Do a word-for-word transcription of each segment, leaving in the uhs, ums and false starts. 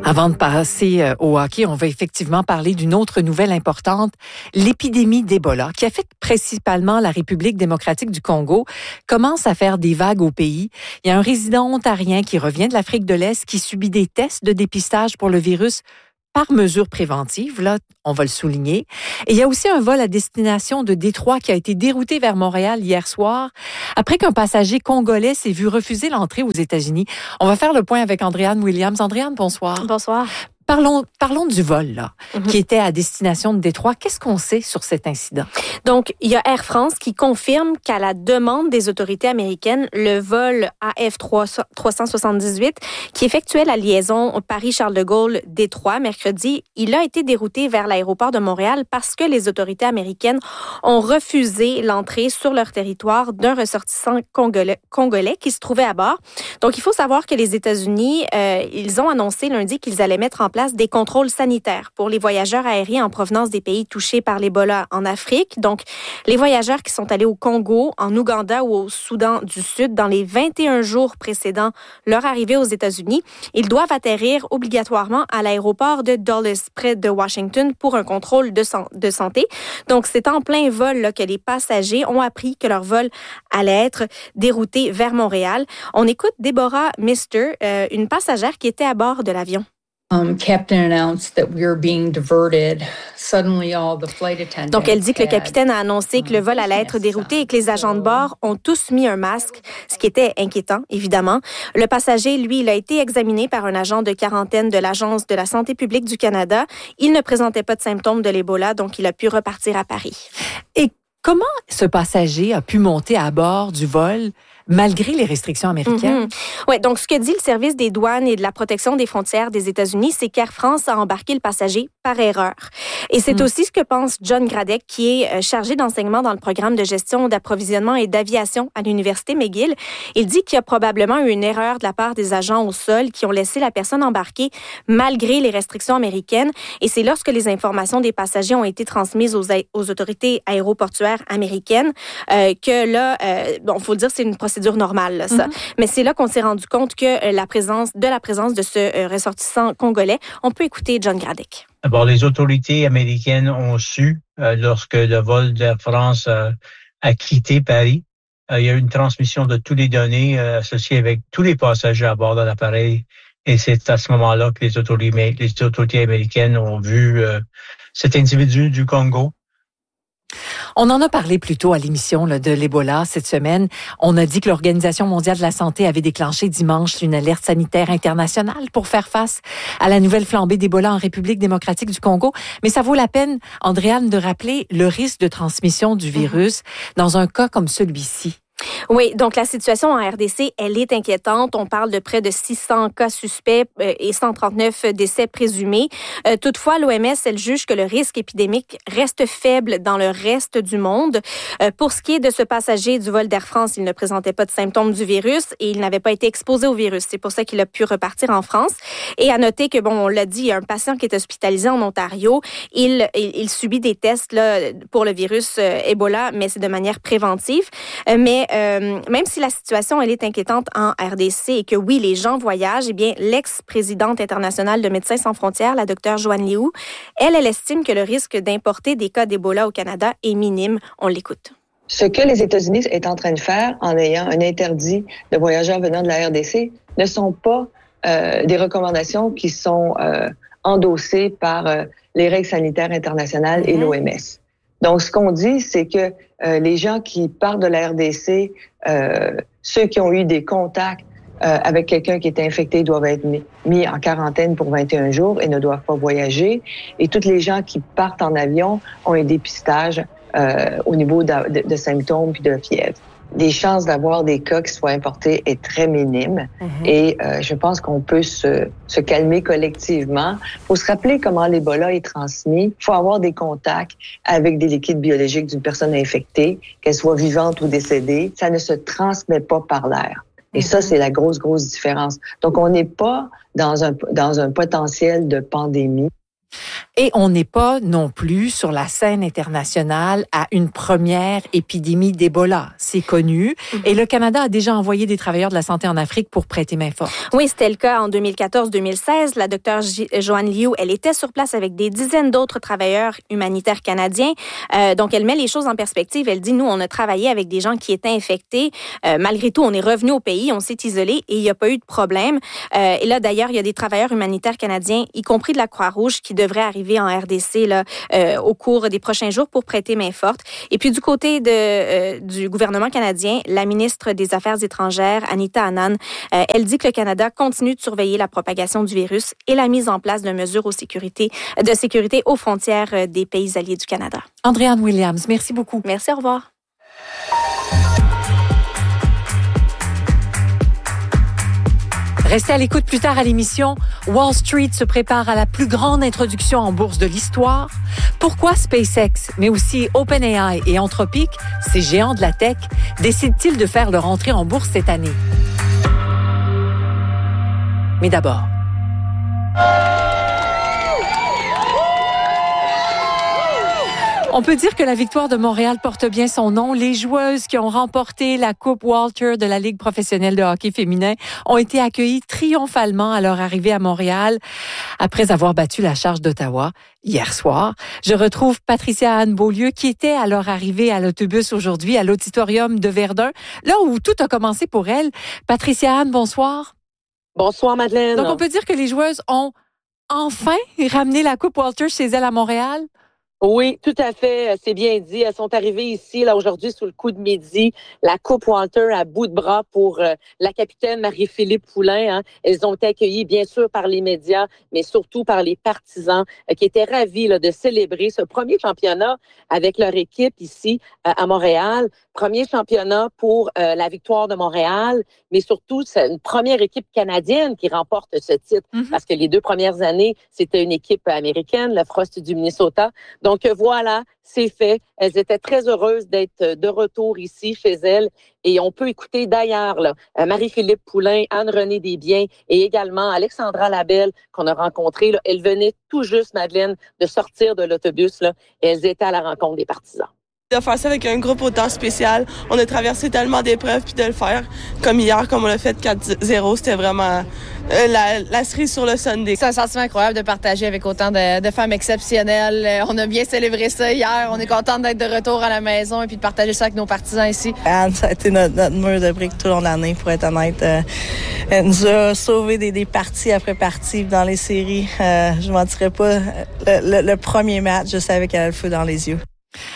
Avant de passer au hockey, on va effectivement parler d'une autre nouvelle importante, l'épidémie d'Ebola, qui affecte principalement la République démocratique du Congo, commence à faire des vagues au pays. Il y a un résident ontarien qui revient de l'Afrique de l'Est qui subit des tests de dépistage pour le virus par mesure préventive, là, on va le souligner. Et il y a aussi un vol à destination de Détroit qui a été dérouté vers Montréal hier soir après qu'un passager congolais s'est vu refuser l'entrée aux États-Unis. On va faire le point avec Andréane Williams. Andréane, bonsoir. Bonsoir. Parlons, parlons du vol, là, mm-hmm. qui était à destination de Détroit. Qu'est-ce qu'on sait sur cet incident? Donc, il y a Air France qui confirme qu'à la demande des autorités américaines, le vol A F trois cent soixante-dix-huit, qui effectuait la liaison Paris-Charles de Gaulle-Détroit mercredi, il a été dérouté vers l'aéroport de Montréal parce que les autorités américaines ont refusé l'entrée sur leur territoire d'un ressortissant congolais, congolais qui se trouvait à bord. Donc, il faut savoir que les États-Unis, euh, ils ont annoncé lundi qu'ils allaient mettre en place des contrôles sanitaires pour les voyageurs aériens en provenance des pays touchés par l'Ebola en Afrique. Donc, les voyageurs qui sont allés au Congo, en Ouganda ou au Soudan du Sud dans les vingt et un jours précédant leur arrivée aux États-Unis, ils doivent atterrir obligatoirement à l'aéroport de Dulles, près de Washington, pour un contrôle de, san- de santé. Donc, c'est en plein vol là, que les passagers ont appris que leur vol allait être dérouté vers Montréal. On écoute Deborah Mister, euh, une passagère qui était à bord de l'avion. Um, captain announced that we were being diverted. Suddenly, all the flight attendants. Donc, elle dit que le capitaine a annoncé que le vol allait être dérouté et que les agents de bord ont tous mis un masque, ce qui était inquiétant, évidemment. Le passager, lui, il a été examiné par un agent de quarantaine de l'Agence de la santé publique du Canada. Il ne présentait pas de symptômes de l'Ebola, donc il a pu repartir à Paris. Et comment ce passager a pu monter à bord du vol malgré les restrictions américaines? Mm-hmm. Oui, donc ce que dit le service des douanes et de la protection des frontières des États-Unis, c'est qu'Air France a embarqué le passager par erreur. Et c'est mm. aussi ce que pense John Gradek, qui est chargé d'enseignement dans le programme de gestion d'approvisionnement et d'aviation à l'Université McGill. Il dit qu'il y a probablement eu une erreur de la part des agents au sol qui ont laissé la personne embarquer malgré les restrictions américaines. Et c'est lorsque les informations des passagers ont été transmises aux, a- aux autorités aéroportuaires américaines euh, que là, euh, bon, faut le dire, c'est une procédure normale, là, ça. Mm-hmm. Mais c'est là qu'on s'est rendu compte que la présence, de la présence de ce euh, ressortissant congolais. On peut écouter John Gradek. D'abord, les autorités américaines ont su, euh, lorsque le vol d'Air France euh, a quitté Paris, euh, il y a eu une transmission de toutes les données euh, associées avec tous les passagers à bord de l'appareil. Et c'est à ce moment-là que les autorités, les autorités américaines ont vu euh, cet individu du Congo. On en a parlé plus tôt à l'émission là, de l'Ebola cette semaine. On a dit que l'Organisation mondiale de la santé avait déclenché dimanche une alerte sanitaire internationale pour faire face à la nouvelle flambée d'Ebola en République démocratique du Congo. Mais ça vaut la peine, Andréane, de rappeler le risque de transmission du virus mm-hmm. dans un cas comme celui-ci. Oui, donc la situation en R D C, elle est inquiétante. On parle de près de six cents cas suspects et cent trente-neuf décès présumés. Euh, toutefois, l'O M S, elle juge que le risque épidémique reste faible dans le reste du monde. Euh, pour ce qui est de ce passager du vol d'Air France, il ne présentait pas de symptômes du virus et il n'avait pas été exposé au virus. C'est pour ça qu'il a pu repartir en France. Et à noter que, bon, on l'a dit, il y a un patient qui est hospitalisé en Ontario. Il, il, il subit des tests là, pour le virus euh, Ebola, mais c'est de manière préventive. Euh, mais Euh, même si la situation elle est inquiétante en R D C et que oui, les gens voyagent, eh bien, l'ex-présidente internationale de Médecins sans frontières, la docteure Joanne Liu, elle, elle estime que le risque d'importer des cas d'Ebola au Canada est minime. On l'écoute. Ce que les États-Unis est en train de faire en ayant un interdit de voyageurs venant de la R D C ne sont pas euh, des recommandations qui sont euh, endossées par euh, les règles sanitaires internationales et mmh. l'O M S. Donc, ce qu'on dit, c'est que euh, les gens qui partent de la R D C, euh, ceux qui ont eu des contacts euh, avec quelqu'un qui est infecté doivent être mis, mis en quarantaine pour vingt et un jours et ne doivent pas voyager. Et tous les gens qui partent en avion ont un dépistage euh, au niveau de, de, de symptômes puis de fièvre. Les chances d'avoir des cas qui soient importés est très minime mm-hmm. et euh, je pense qu'on peut se, se calmer collectivement. Il faut se rappeler comment l'Ebola est transmis. Il faut avoir des contacts avec des liquides biologiques d'une personne infectée, qu'elle soit vivante ou décédée. Ça ne se transmet pas par l'air. Et mm-hmm. ça, c'est la grosse, grosse différence. Donc, on n'est pas dans un, dans un potentiel de pandémie. Et on n'est pas non plus sur la scène internationale à une première épidémie d'Ebola. C'est connu. Mm-hmm. Et le Canada a déjà envoyé des travailleurs de la santé en Afrique pour prêter main forte. Oui, c'était le cas en deux mille quatorze deux mille seize. La docteure J- Joanne Liu, elle était sur place avec des dizaines d'autres travailleurs humanitaires canadiens. Euh, donc, elle met les choses en perspective. Elle dit, nous, on a travaillé avec des gens qui étaient infectés. Euh, malgré tout, on est revenu au pays, on s'est isolé et il n'y a pas eu de problème. Euh, et là, d'ailleurs, il y a des travailleurs humanitaires canadiens, y compris de la Croix-Rouge, qui devraient arriver en R D C là, euh, au cours des prochains jours pour prêter main forte. Et puis du côté de, euh, du gouvernement canadien, la ministre des Affaires étrangères, Anita Anand, euh, elle dit que le Canada continue de surveiller la propagation du virus et la mise en place de mesures aux sécurité, de sécurité aux frontières des pays alliés du Canada. Andréanne Williams, merci beaucoup. Merci, au revoir. Restez à l'écoute plus tard à l'émission. Wall Street se prépare à la plus grande introduction en bourse de l'histoire. Pourquoi SpaceX, mais aussi OpenAI et Anthropic, ces géants de la tech, décident-ils de faire leur entrée en bourse cette année? Mais d'abord... On peut dire que la victoire de Montréal porte bien son nom. Les joueuses qui ont remporté la Coupe Walter de la Ligue professionnelle de hockey féminin ont été accueillies triomphalement à leur arrivée à Montréal après avoir battu la Charge d'Ottawa hier soir. Je retrouve Patricia Anne Beaulieu qui était à leur arrivée à l'autobus aujourd'hui à l'auditorium de Verdun, là où tout a commencé pour elle. Patricia Anne, bonsoir. Bonsoir Madeleine. Donc on peut dire que les joueuses ont enfin ramené la Coupe Walter chez elles à Montréal? Oui, tout à fait. C'est bien dit. Elles sont arrivées ici, là, aujourd'hui, sous le coup de midi. La Coupe Walter à bout de bras pour euh, la capitaine Marie-Philippe Poulin. Hein. Elles ont été accueillies, bien sûr, par les médias, mais surtout par les partisans euh, qui étaient ravis là, de célébrer ce premier championnat avec leur équipe ici euh, à Montréal. Premier championnat pour euh, la victoire de Montréal, mais surtout, c'est une première équipe canadienne qui remporte ce titre. Mm-hmm. Parce que les deux premières années, c'était une équipe américaine, le Frost du Minnesota. Donc, Donc voilà, c'est fait. Elles étaient très heureuses d'être de retour ici chez elles. Et on peut écouter d'ailleurs là, Marie-Philippe Poulin, Anne-Renée Desbiens et également Alexandra Labelle qu'on a rencontrée. Là. Elles venaient tout juste, Madeleine, de sortir de l'autobus là, et elles étaient à la rencontre des partisans. De faire ça avec un groupe autant spécial, on a traversé tellement d'épreuves, puis de le faire comme hier, comme on l'a fait quatre zéro, c'était vraiment euh, la, la cerise sur le Sunday. C'est un sentiment incroyable de partager avec autant de, de femmes exceptionnelles. On a bien célébré ça hier, on est contente d'être de retour à la maison et puis de partager ça avec nos partisans ici. Anne, ça a été notre, notre mur de briques tout au long de l'année, pour être honnête. Euh, elle nous a sauvé des, des parties après parties dans les séries. Euh, je ne mentirais pas, le, le, le premier match, je savais qu'elle avait le feu dans les yeux.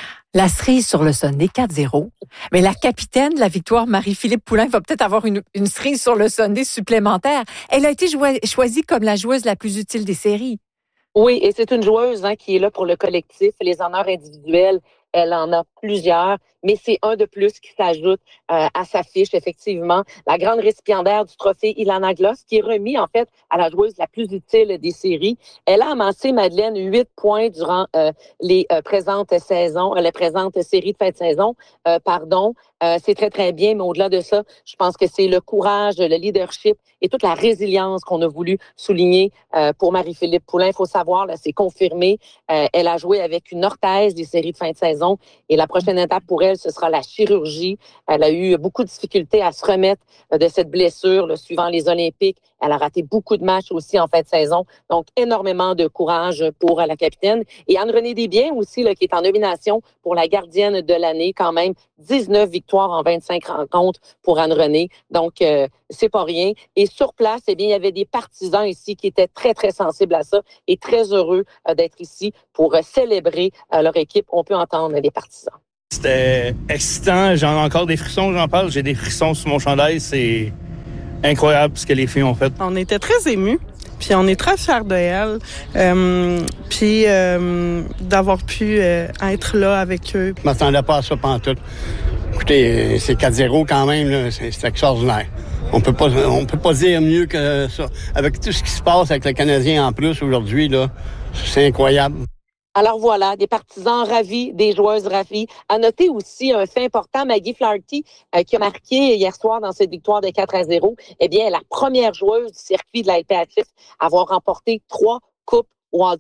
La cerise sur le Sunday, quatre zéro. Mais la capitaine de la victoire, Marie-Philippe Poulin, va peut-être avoir une, une cerise sur le Sunday supplémentaire. Elle a été jo- choisie comme la joueuse la plus utile des séries. Oui, et c'est une joueuse hein, qui est là pour le collectif. Les honneurs individuels, elle en a plusieurs, mais c'est un de plus qui s'ajoute euh, à sa fiche, effectivement. La grande récipiendaire du trophée Ilana Gloss, qui est remis, en fait, à la joueuse la plus utile des séries. Elle a amassé, Madeleine, huit points durant euh, les euh, présentes saisons, euh, les présentes séries de fin de saison, euh, pardon. Euh, c'est très, très bien, mais au-delà de ça, je pense que c'est le courage, le leadership et toute la résilience qu'on a voulu souligner euh, pour Marie-Philippe Poulin. Il faut savoir, là, c'est confirmé. Euh, elle a joué avec une orthèse des séries de fin de saison et la prochaine étape pour elle, ce sera la chirurgie. Elle a eu beaucoup de difficultés à se remettre de cette blessure là, suivant les Olympiques. Elle a raté beaucoup de matchs aussi en fin de saison. Donc, énormément de courage pour la capitaine. Et Anne-Renée Desbiens aussi, là, qui est en nomination pour la gardienne de l'année, quand même. dix-neuf victoires en vingt-cinq rencontres pour Anne-Renée. Donc, euh, c'est pas rien. Et sur place, eh bien, il y avait des partisans ici qui étaient très, très sensibles à ça et très heureux euh, d'être ici pour euh, célébrer euh, leur équipe. On peut entendre les partisans. C'était excitant. J'en ai encore des frissons, j'en parle. J'ai des frissons sur mon chandail. C'est incroyable ce que les filles ont fait. On était très émus, puis on est très fiers de elles, euh, puis euh, d'avoir pu euh, être là avec eux. Je m'attendais pas à ça pantoute. Écoutez, c'est quatre zéro quand même, là. C'est, c'est extraordinaire. On peut pas, on peut pas dire mieux que ça. Avec tout ce qui se passe avec le Canadien en plus aujourd'hui, là, c'est incroyable. Alors voilà, des partisans ravis, des joueuses ravies. À noter aussi un fait important, Maggie Flaherty, euh, qui a marqué hier soir dans cette victoire de quatre à zéro, eh bien, la première joueuse du circuit de la L P H F à avoir remporté trois coupes Walter,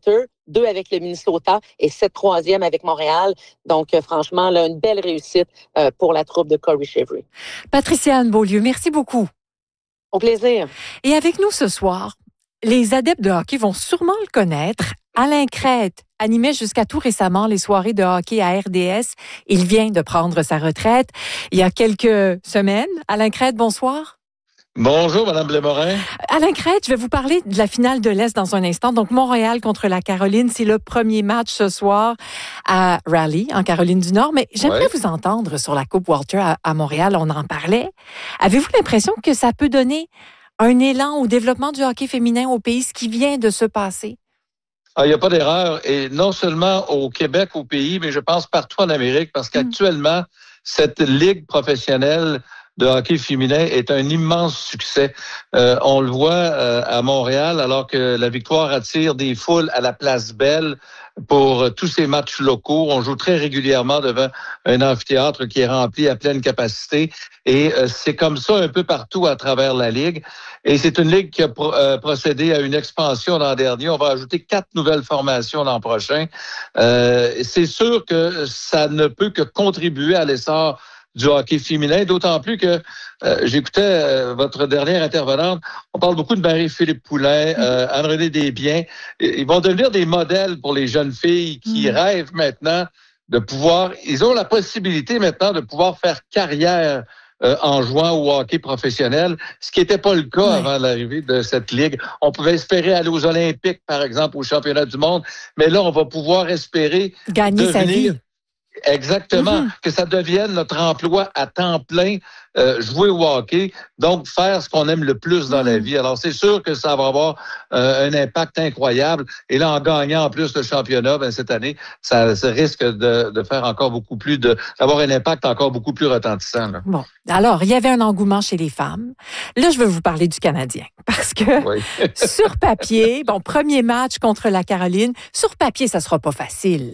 deux avec le Minnesota et sept troisième avec Montréal. Donc, euh, franchement, là, une belle réussite euh, pour la troupe de Corey Chevry. Patricia Anne Beaulieu, merci beaucoup. Au plaisir. Et avec nous ce soir, les adeptes de hockey vont sûrement le connaître. Alain Crête animait jusqu'à tout récemment les soirées de hockey à R D S. Il vient de prendre sa retraite il y a quelques semaines. Alain Crête, bonsoir. Bonjour, Mme Blémorin. Alain Crête, je vais vous parler de la finale de l'Est dans un instant. Donc, Montréal contre la Caroline, c'est le premier match ce soir à Raleigh, en Caroline du Nord. Mais j'aimerais ouais. vous entendre sur la Coupe Walter à, à Montréal. On en parlait. Avez-vous l'impression que ça peut donner un élan au développement du hockey féminin au pays, ce qui vient de se passer? Ah, il n'y a pas d'erreur. Et non seulement au Québec, au pays, mais je pense partout en Amérique, parce qu'actuellement, mmh. cette ligue professionnelle de hockey féminin est un immense succès. Euh, on le voit euh, à Montréal, alors que la victoire attire des foules à la Place Belle pour euh, tous ces matchs locaux. On joue très régulièrement devant un amphithéâtre qui est rempli à pleine capacité. Et euh, c'est comme ça un peu partout à travers la Ligue. Et c'est une Ligue qui a pro- euh, procédé à une expansion l'an dernier. On va ajouter quatre nouvelles formations l'an prochain. Euh, c'est sûr que ça ne peut que contribuer à l'essor du hockey féminin, d'autant plus que euh, j'écoutais euh, votre dernière intervenante, on parle beaucoup de Marie-Philippe Poulin, euh, Anne-Renée Desbiens. Ils vont devenir des modèles pour les jeunes filles qui mmh. rêvent maintenant de pouvoir, ils ont la possibilité maintenant de pouvoir faire carrière euh, en jouant au hockey professionnel, ce qui n'était pas le cas oui. avant l'arrivée de cette ligue. On pouvait espérer aller aux Olympiques, par exemple, aux championnats du monde, mais là, on va pouvoir espérer gagner devenir, sa vie. Exactement, mm-hmm. que ça devienne notre emploi à temps plein, euh, jouer au hockey, donc faire ce qu'on aime le plus dans mm-hmm. la vie. Alors c'est sûr que ça va avoir euh, un impact incroyable. Et là, en gagnant en plus le championnat, ben, cette année, ça, ça risque de, de faire encore beaucoup plus, de d'avoir un impact encore beaucoup plus retentissant. Là. Bon, alors il y avait un engouement chez les femmes. Là, je veux vous parler du Canadien parce que oui. sur papier, bon, premier match contre la Caroline, sur papier, ça sera pas facile.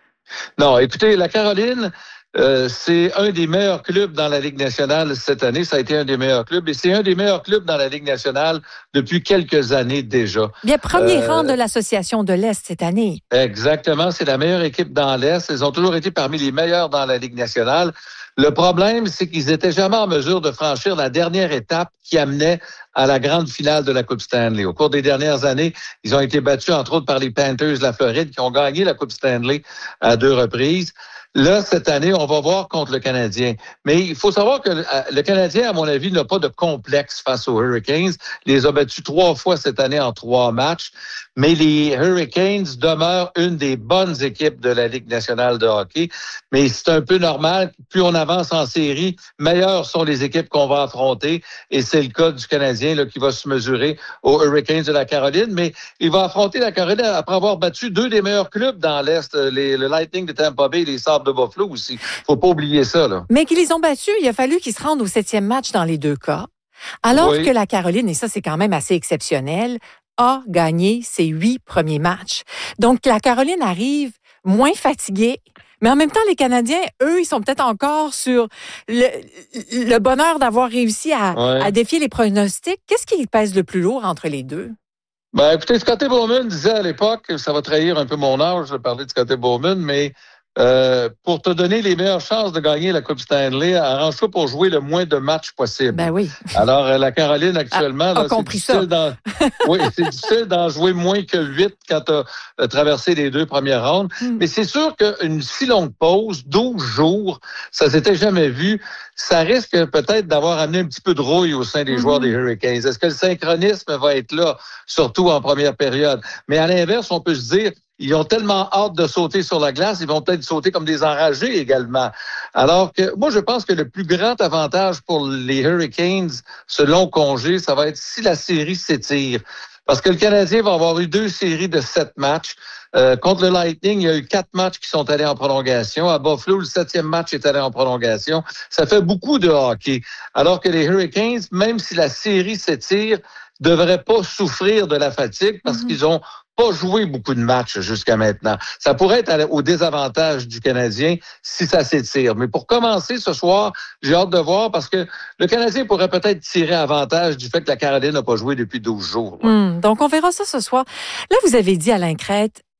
Non, écoutez, la Caroline, euh, c'est un des meilleurs clubs dans la Ligue nationale cette année. Ça a été un des meilleurs clubs et c'est un des meilleurs clubs dans la Ligue nationale depuis quelques années déjà. Bien, premier euh, rang de l'Association de l'Est cette année. Exactement, c'est la meilleure équipe dans l'Est. Ils ont toujours été parmi les meilleurs dans la Ligue nationale. Le problème, c'est qu'ils étaient jamais en mesure de franchir la dernière étape qui amenait à la grande finale de la Coupe Stanley. Au cours des dernières années, ils ont été battus, entre autres, par les Panthers de la Floride, qui ont gagné la Coupe Stanley à deux reprises. Là, cette année, on va voir contre le Canadien. Mais il faut savoir que le Canadien, à mon avis, n'a pas de complexe face aux Hurricanes. Il les a battus trois fois cette année en trois matchs. Mais les Hurricanes demeurent une des bonnes équipes de la Ligue nationale de hockey. Mais c'est un peu normal. Plus on avance en série, meilleures sont les équipes qu'on va affronter. Et c'est le cas du Canadien là, qui va se mesurer aux Hurricanes de la Caroline. Mais il va affronter la Caroline après avoir battu deux des meilleurs clubs dans l'Est, les, le Lightning de Tampa Bay et les Sabres de Buffalo aussi. Faut pas oublier ça, là. Mais qu'ils les ont battus, il a fallu qu'ils se rendent au septième match dans les deux cas. Alors oui. que la Caroline, et ça c'est quand même assez exceptionnel, a gagné ses huit premiers matchs. Donc la Caroline arrive moins fatiguée, mais en même temps, les Canadiens, eux, ils sont peut-être encore sur le, le bonheur d'avoir réussi à, ouais. à défier les pronostics. Qu'est-ce qui pèse le plus lourd entre les deux? Ben, écoutez, Scotty Bowman disait à l'époque, ça va trahir un peu mon âge de parler de Scotty Bowman, mais Euh, pour te donner les meilleures chances de gagner la Coupe Stanley, arrange-toi pour jouer le moins de matchs possible. Ben oui. Alors, la Caroline, actuellement, a, a là, c'est difficile d'en... oui, c'est difficile d'en jouer moins que huit quand tu as traversé les deux premières rondes. Mm. Mais c'est sûr qu'une si longue pause, douze jours, ça s'était jamais vu. Ça risque peut-être d'avoir amené un petit peu de rouille au sein des mm-hmm. joueurs des Hurricanes. Est-ce que le synchronisme va être là, surtout en première période? Mais à l'inverse, on peut se dire, ils ont tellement hâte de sauter sur la glace, ils vont peut-être sauter comme des enragés également. Alors que moi, je pense que le plus grand avantage pour les Hurricanes, ce long congé, ça va être si la série s'étire. Parce que le Canadien va avoir eu deux séries de sept matchs. Euh, contre le Lightning, il y a eu quatre matchs qui sont allés en prolongation. À Buffalo, le septième match est allé en prolongation. Ça fait beaucoup de hockey. Alors que les Hurricanes, même si la série s'étire, devraient pas souffrir de la fatigue parce mm-hmm. qu'ils ont pas joué beaucoup de matchs jusqu'à maintenant. Ça pourrait être au désavantage du Canadien si ça s'étire. Mais pour commencer ce soir, j'ai hâte de voir parce que le Canadien pourrait peut-être tirer avantage du fait que la Caroline n'a pas joué depuis douze jours. Mmh, donc, on verra ça ce soir. Là, vous avez dit, Alain Crête,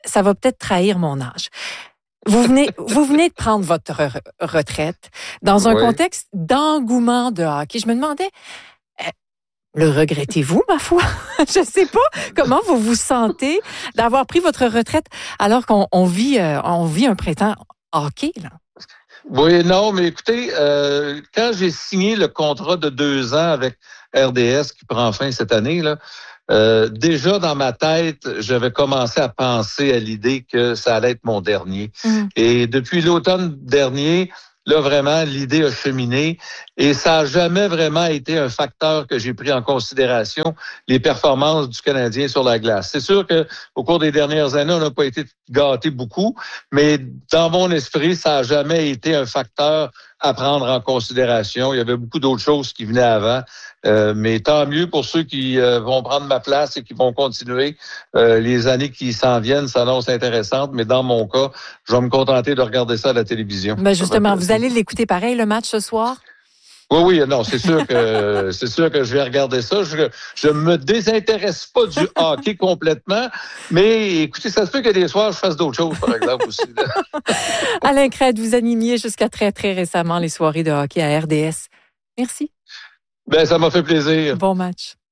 ça va peut-être trahir mon âge. Vous venez, vous venez de prendre votre re- retraite dans un Oui. contexte d'engouement de hockey. Je me demandais, euh, le regrettez-vous, ma foi? Je sais pas comment vous vous sentez d'avoir pris votre retraite alors qu'on on vit, euh, on vit un printemps hockey, là. Oui, non, mais écoutez, euh, quand j'ai signé le contrat de deux ans avec R D S qui prend fin cette année, là, euh, déjà dans ma tête, j'avais commencé à penser à l'idée que ça allait être mon dernier. Mm. Et depuis l'automne dernier, là, vraiment, l'idée a cheminé et ça n'a jamais vraiment été un facteur que j'ai pris en considération, les performances du Canadien sur la glace. C'est sûr que au cours des dernières années, on n'a pas été gâtés beaucoup, mais dans mon esprit, ça n'a jamais été un facteur à prendre en considération. Il y avait beaucoup d'autres choses qui venaient avant, euh, mais tant mieux pour ceux qui euh, vont prendre ma place et qui vont continuer. Euh, les années qui s'en viennent s'annoncent intéressantes, mais dans mon cas, je vais me contenter de regarder ça à la télévision. Ben justement, vous allez l'écouter pareil, le match ce soir? Oui, oui, non, c'est sûr que c'est sûr que je vais regarder ça. Je je me désintéresse pas du hockey complètement, mais écoutez, ça se peut que des soirs je fasse d'autres choses, par exemple aussi. Là. Alain Crête, vous animiez jusqu'à très très récemment les soirées de hockey à R D S. Merci. Ben ça m'a fait plaisir. Bon match.